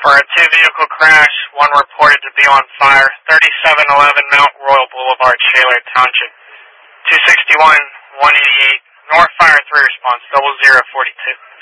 For a two-vehicle crash, one reported to be on fire, 3711 Mount Royal Boulevard, Shaler Township. 261, 188, North Fire 3 response, 0042.